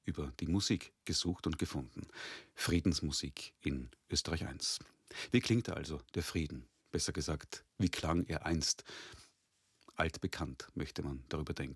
über die Musik gesucht und gefunden. Friedensmusik in Österreich 1. Wie klingt also der Frieden? Besser gesagt, wie klang er einst? Altbekannt, möchte man darüber denken.